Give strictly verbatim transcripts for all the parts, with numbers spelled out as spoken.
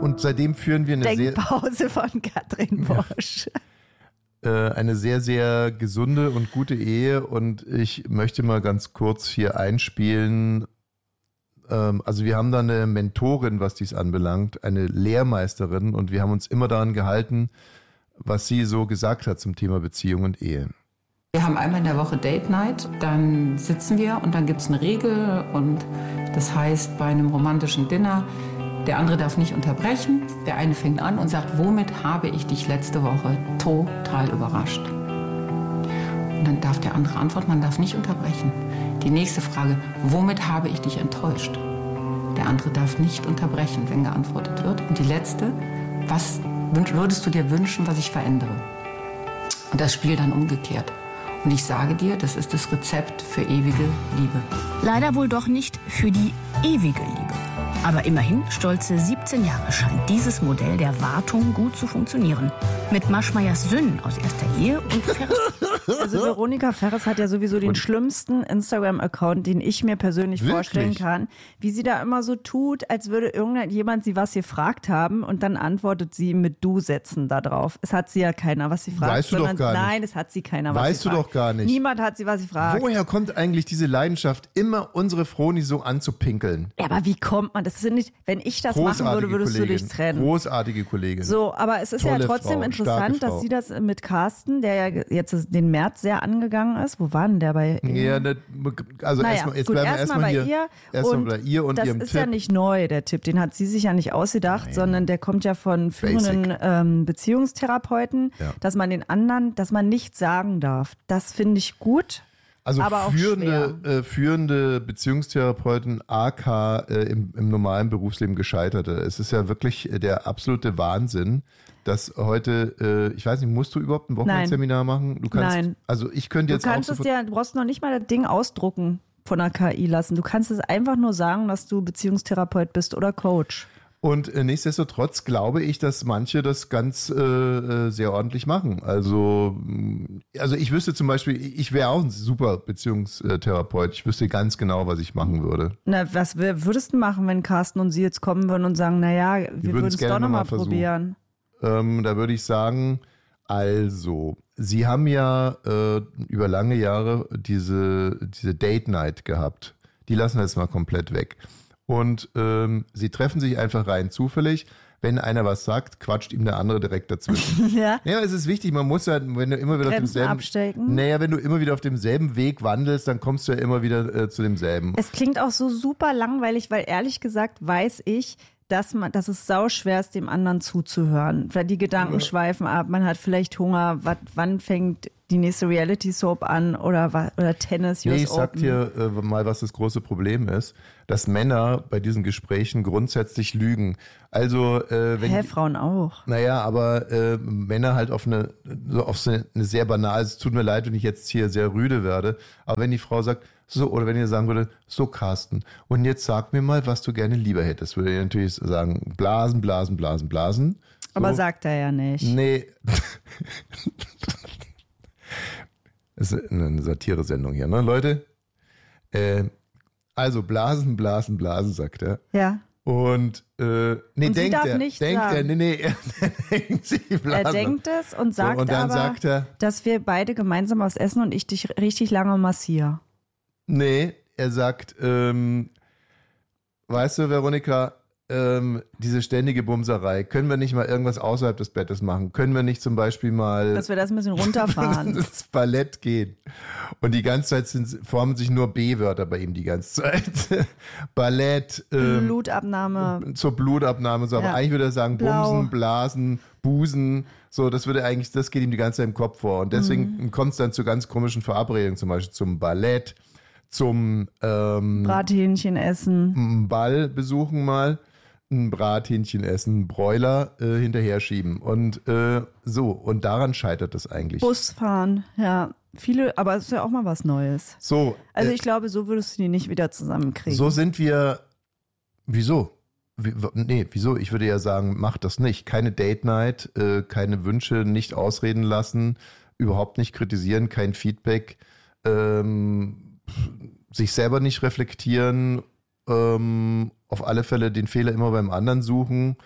und seitdem führen wir eine Denkpause sehr... von Katrin Bosch. Ja. Eine sehr, sehr gesunde und gute Ehe und ich möchte mal ganz kurz hier einspielen. Also wir haben da eine Mentorin, was dies anbelangt, eine Lehrmeisterin und wir haben uns immer daran gehalten, was sie so gesagt hat zum Thema Beziehung und Ehe. Wir haben einmal in der Woche Date Night, dann sitzen wir und dann gibt es eine Regel und das heißt bei einem romantischen Dinner, der andere darf nicht unterbrechen, der eine fängt an und sagt, womit habe ich dich letzte Woche total überrascht? Und dann darf der andere antworten, man darf nicht unterbrechen. Die nächste Frage, womit habe ich dich enttäuscht? Der andere darf nicht unterbrechen, wenn geantwortet wird. Und die letzte, was würdest du dir wünschen, was ich verändere? Und das Spiel dann umgekehrt. Und ich sage dir, das ist das Rezept für ewige Liebe. Leider wohl doch nicht für die ewige Liebe. Aber immerhin, stolze siebzehn Jahre scheint dieses Modell der Wartung gut zu funktionieren. Mit Maschmeyers Söhnen aus erster Ehe und Ferris. Also Veronika Ferris hat ja sowieso den und schlimmsten Instagram-Account, den ich mir persönlich Wirklich? vorstellen kann. Wie sie da immer so tut, als würde irgendjemand sie was gefragt haben und dann antwortet sie mit Du-Sätzen da drauf. Es hat sie ja keiner, was sie fragt. Weißt du sondern, doch gar nicht. Nein, es hat sie keiner, was weißt sie fragt. Weißt du doch gar nicht. Niemand hat sie, was sie fragt. Woher kommt eigentlich diese Leidenschaft, immer unsere Froni so anzupinkeln? Ja, aber wie kommt man? Das ist nicht, wenn ich das machen würde, würdest Kollegin, du dich trennen. Großartige Kollegin. So, aber es ist Tolle ja trotzdem Frau, interessant, dass sie das mit Carsten, der ja jetzt den März sehr angegangen ist. Wo war denn der bei ihr? Ja, ne, also naja, erstmal, jetzt gut, bleiben wir erstmal erstmal bei hier. ihr. Erstmal Und bei ihr und das ihrem ist Tipp. ja nicht neu, der Tipp. Den hat sie sich ja nicht ausgedacht, Nein. sondern der kommt ja von führenden ähm, Beziehungstherapeuten, ja. dass man den anderen, dass man nichts sagen darf. Das finde ich gut. Also aber führende, äh, führende Beziehungstherapeuten, aka äh, im, im normalen Berufsleben Gescheiterte. Es ist ja wirklich der absolute Wahnsinn, dass heute, äh, ich weiß nicht, musst du überhaupt ein Wochenendseminar machen? Du kannst, Nein. Also ich könnte jetzt du kannst auch es dir, du brauchst noch nicht mal das Ding ausdrucken von der K I lassen. Du kannst es einfach nur sagen, dass du Beziehungstherapeut bist oder Coach. Und äh, nichtsdestotrotz glaube ich, dass manche das ganz äh, sehr ordentlich machen. Also, also ich wüsste zum Beispiel, ich wäre auch ein super Beziehungstherapeut. Ich wüsste ganz genau, was ich machen würde. Na, was würdest du machen, wenn Carsten und sie jetzt kommen würden und sagen, naja, wir würden es doch nochmal probieren? Ähm, da würde ich sagen, also, sie haben ja äh, über lange Jahre diese, diese Date Night gehabt. Die lassen wir jetzt mal komplett weg. Und ähm, sie treffen sich einfach rein zufällig. Wenn einer was sagt, quatscht ihm der andere direkt dazwischen. ja. Ja, es ist wichtig, man muss ja, wenn du immer wieder Grenzen auf demselben, abstecken. Naja, wenn du immer wieder auf demselben Weg wandelst, dann kommst du ja immer wieder äh, zu demselben. Es klingt auch so super langweilig, weil ehrlich gesagt weiß ich, dass man, dass es sauschwer ist, dem anderen zuzuhören. Weil die Gedanken ja. schweifen ab, man hat vielleicht Hunger, wat, wann fängt die nächste Reality-Soap an oder, oder Tennis, U S Nee, ich sag Open. dir äh, mal, was das große Problem ist, dass Männer bei diesen Gesprächen grundsätzlich lügen. Also, äh, wenn Hä, die, Frauen auch. Naja, aber äh, Männer halt auf eine, so auf so eine sehr banal, es tut mir leid, wenn ich jetzt hier sehr rüde werde, aber wenn die Frau sagt, so, oder wenn ihr sagen würde, so Carsten, und jetzt sag mir mal, was du gerne lieber hättest, würde ihr natürlich sagen, blasen, blasen, blasen, blasen. So. Aber sagt er ja nicht. Nee. Das ist eine Satire-Sendung hier, ne, Leute? Äh, also blasen, blasen, blasen, sagt er. Ja. Und, äh, nee, und denkt darf er. Nichts denkt sagen. er, nee, nee, er denkt sie blasen. Er denkt es und sagt so, und dann aber, sagt er, dass wir beide gemeinsam was essen und ich dich richtig lange massiere. Nee, er sagt, ähm, weißt du, Veronika, ähm, diese ständige Bumserei, können wir nicht mal irgendwas außerhalb des Bettes machen? Können wir nicht zum Beispiel mal... Dass wir das ein bisschen runterfahren. ins Ballett gehen. Und die ganze Zeit sind, formen sich nur B-Wörter bei ihm die ganze Zeit. Ballett. Ähm, Blutabnahme. Zur Blutabnahme. So. Aber ja. eigentlich würde er sagen, Blau. Bumsen, Blasen, Busen. So, das würde eigentlich, das geht ihm die ganze Zeit im Kopf vor. Und deswegen mhm. kommt es dann zu ganz komischen Verabredungen, zum Beispiel zum Ballett, zum ähm, Brathähnchen essen. Ball besuchen mal. Ein Brathähnchen essen, Broiler äh, hinterher schieben und äh, so. Und daran scheitert es eigentlich. Busfahren, ja. Viele, aber es ist ja auch mal was Neues. So. Also äh, ich glaube, so würdest du die nicht wieder zusammenkriegen. So sind wir, wieso? Wie, nee, wieso? Ich würde ja sagen, mach das nicht. Keine Date Night, äh, keine Wünsche nicht ausreden lassen, überhaupt nicht kritisieren, kein Feedback, ähm, sich selber nicht reflektieren, ähm, auf alle Fälle den Fehler immer beim anderen suchen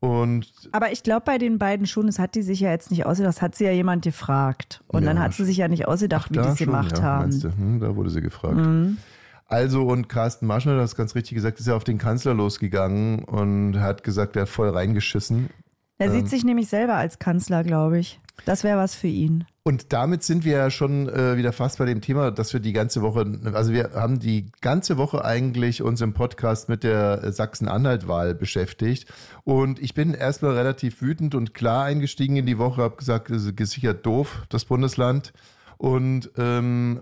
Und aber ich glaube bei den beiden schon, das hat die sich ja jetzt nicht ausgedacht, das hat sie ja jemand gefragt. Und ja, dann hat sie sich ja nicht ausgedacht, wie die es gemacht ja, haben. Du? Hm, da wurde sie gefragt. Mhm. Also und Carsten Maschmeyer, das ganz richtig gesagt, ist ja auf den Kanzler losgegangen und hat gesagt, er hat voll reingeschissen. Er sieht ähm, sich nämlich selber als Kanzler, glaube ich. Das wäre was für ihn. Und damit sind wir ja schon äh, wieder fast bei dem Thema, dass wir die ganze Woche, also wir haben die ganze Woche eigentlich uns im Podcast mit der Sachsen-Anhalt-Wahl beschäftigt. Und ich bin erstmal relativ wütend und klar eingestiegen in die Woche, habe gesagt, es ist gesichert doof, das Bundesland. Und ähm,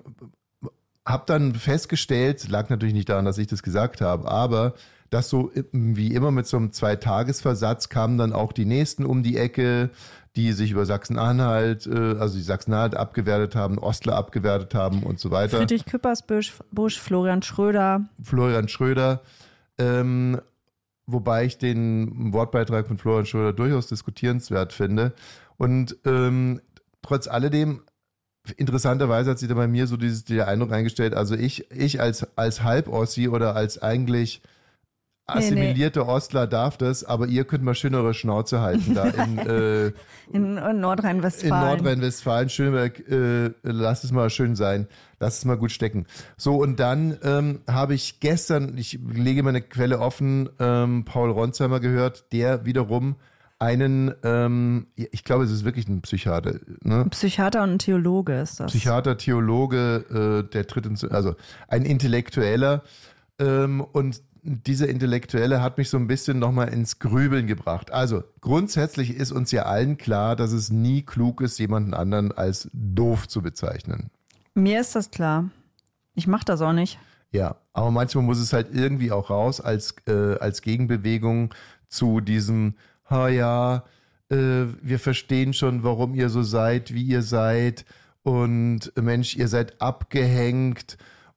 habe dann festgestellt, lag natürlich nicht daran, dass ich das gesagt habe, aber dass so wie immer mit so einem Zweitagesversatz kamen dann auch die Nächsten um die Ecke, die sich über Sachsen-Anhalt, also die Sachsen-Anhalt abgewertet haben, Ostler abgewertet haben und so weiter. Friedrich Küppersbusch, Busch, Florian Schröder. Florian Schröder, ähm, wobei ich den Wortbeitrag von Florian Schröder durchaus diskutierenswert finde. Und ähm, trotz alledem, interessanterweise hat sich da bei mir so dieses, der Eindruck eingestellt, also ich, ich als, als Halb-Ossi oder als eigentlich assimilierte nee, nee. Ostler darf das, aber ihr könnt mal schön eure Schnauze halten da in, äh, in, in Nordrhein-Westfalen. In Nordrhein-Westfalen, Schöneberg, äh, lasst es mal schön sein, lasst es mal gut stecken. So, und dann ähm, habe ich gestern, ich lege meine Quelle offen, ähm, Paul Ronsheimer gehört, der wiederum einen, ähm, ich glaube, es ist wirklich ein Psychiater. Ne? Ein Psychiater und ein Theologe ist das. Psychiater, Theologe, äh, der tritt ins, also ein Intellektueller ähm, und dieser Intellektuelle hat mich so ein bisschen nochmal ins Grübeln gebracht. Also grundsätzlich ist uns ja allen klar, dass es nie klug ist, jemanden anderen als doof zu bezeichnen. Mir ist das klar. Ich mache das auch nicht. Ja, aber manchmal muss es halt irgendwie auch raus als, äh, als Gegenbewegung zu diesem, ha ja, äh, wir verstehen schon, warum ihr so seid, wie ihr seid und Mensch, ihr seid abgehängt.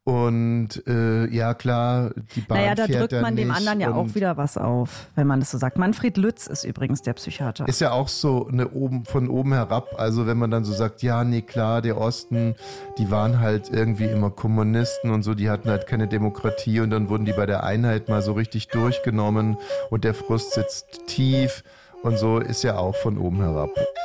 Und äh, ja klar, die Bahn Naja, da fährt drückt man dem anderen ja auch wieder was auf, wenn man das so sagt. Manfred Lütz ist übrigens der Psychiater. Ist ja auch so eine oben, von oben herab, also wenn man dann so sagt, ja, nee, klar, der Osten, die waren halt irgendwie immer Kommunisten und so, die hatten halt keine Demokratie und dann wurden die bei der Einheit mal so richtig durchgenommen und der Frust sitzt tief und so, ist ja auch von oben herab.